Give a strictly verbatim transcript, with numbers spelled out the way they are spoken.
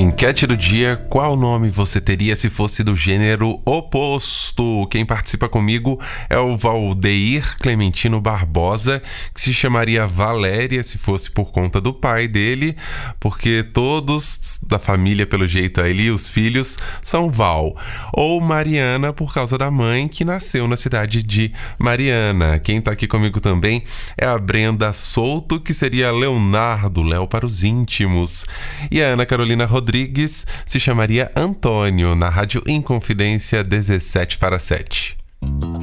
Enquete do dia: qual nome você teria se fosse do gênero oposto? Quem participa comigo é o Valdeir Clementino Barbosa, que se chamaria Valéria se fosse por conta do pai dele, porque todos da família, pelo jeito aí, os filhos são Val. Ou Mariana, por causa da mãe, que nasceu na cidade de Mariana. Quem tá aqui comigo também é a Brenda Souto, que seria Leonardo, Léo para os íntimos. E a Ana Carolina Rodrigues se chamaria Antônio, na Rádio Inconfidência dezessete para sete.